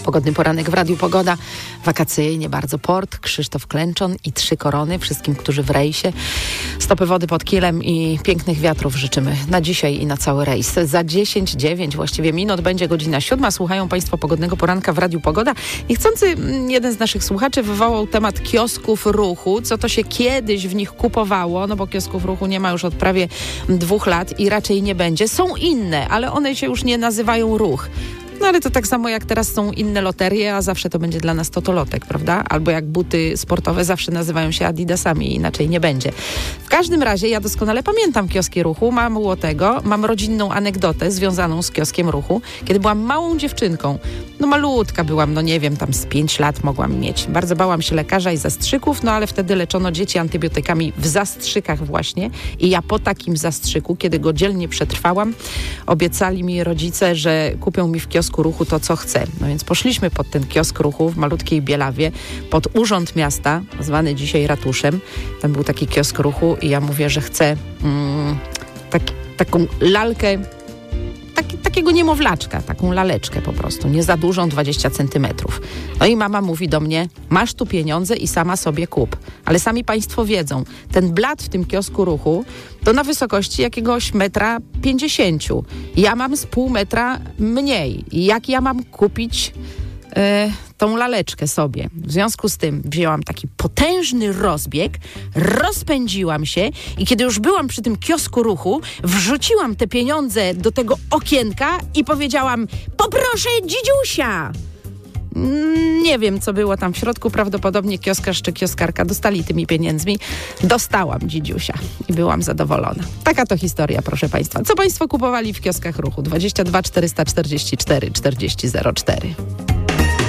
Pogodny poranek w Radiu Pogoda. Wakacyjnie bardzo port, Krzysztof Klęczon i 3 korony. Wszystkim, którzy w rejsie. Stopy wody pod kilem i pięknych wiatrów życzymy na dzisiaj i na cały rejs. Za 10-9 właściwie minut będzie godzina 7. Słuchają Państwo Pogodnego Poranka w Radiu Pogoda. Niechcący jeden z naszych słuchaczy wywołał temat kiosków ruchu. Co to się kiedyś w nich kupowało, no bo kiosków ruchu nie ma już od prawie 2 lat i raczej nie będzie. Są inne, ale one się już nie nazywają ruch. No ale to tak samo jak teraz są inne loterie, a zawsze to będzie dla nas totolotek, prawda? Albo jak buty sportowe zawsze nazywają się Adidasami, inaczej nie będzie. W każdym razie ja doskonale pamiętam kioski ruchu, mało tego, mam rodzinną anegdotę związaną z kioskiem ruchu. Kiedy byłam małą dziewczynką, no malutka byłam, no nie wiem, tam z 5 lat mogłam mieć. Bardzo bałam się lekarza i zastrzyków, no ale wtedy leczono dzieci antybiotykami w zastrzykach właśnie i ja po takim zastrzyku, kiedy go dzielnie przetrwałam, obiecali mi rodzice, że kupią mi w kiosku ruchu to, co chcę. No więc poszliśmy pod ten kiosk ruchu w malutkiej Bielawie, pod urząd miasta, zwany dzisiaj ratuszem. Tam był taki kiosk ruchu i ja mówię, że chcę taką lalkę, takiego niemowlaczka, taką laleczkę po prostu, nie za dużą, 20 centymetrów. No i mama mówi do mnie, masz tu pieniądze i sama sobie kup. Ale sami Państwo wiedzą, ten blat w tym kiosku ruchu to na wysokości jakiegoś 1,50 m. Ja mam z pół metra mniej. I jak ja mam kupić tą laleczkę sobie? W związku z tym wzięłam taki potężny rozbieg, rozpędziłam się i kiedy już byłam przy tym kiosku ruchu, wrzuciłam te pieniądze do tego okienka i powiedziałam, poproszę dzidziusia! Nie wiem, co było tam w środku. Prawdopodobnie kioskarz czy kioskarka dostali tymi pieniędzmi. Dostałam dzidziusia i byłam zadowolona. Taka to historia, proszę Państwa. Co Państwo kupowali w kioskach ruchu? 22 444 40 04.